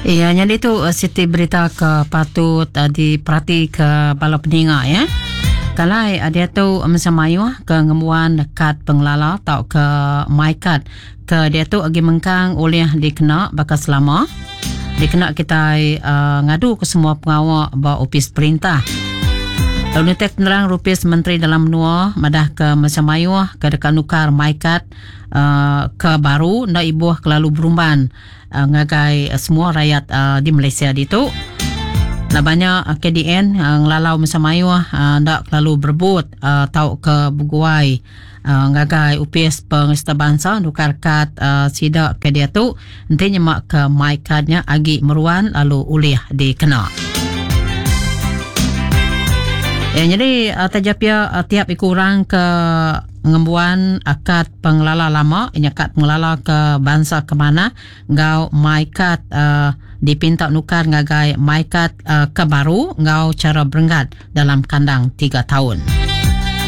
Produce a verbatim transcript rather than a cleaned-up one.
Ya, jadi itu uh, Siti berita ke patut uh, diperhati ke bala peninga ya. Kalau uh, dia tu uh, mesamayu ke ngemuan dekat pengelala atau ke maikat ke dia tu agi mengkang oleh dikena bakal selama dikena kita uh, ngadu ke semua pengawal ba opis perintah. Lalu netek penerang rupis Menteri Dalam Menua madah ke mesamayu ke dekat nukar maikat uh, ke baru ndak ibuh kelalu berumban uh, ngagai uh, semua rakyat uh, di Malaysia itu. Nah banyak uh, K D N uh, ngelalau mesamayu uh, ndak kelalu berebut uh, tau ke buguai uh, ngagai upis pengesta bangsa nukar kat uh, sidak ke dia tu nanti nyemak ke maikatnya agi meruan lalu ulih dikena. Ya, jadi uh, tajapia uh, tiap ikurang ke ngembuan akad pengelala lama inyakat pengelala ke bangsa ke mana ngau maikat uh, dipinta nukar ngagai maikat uh, ke baru ngau cara berenggat dalam kandang tiga tahun.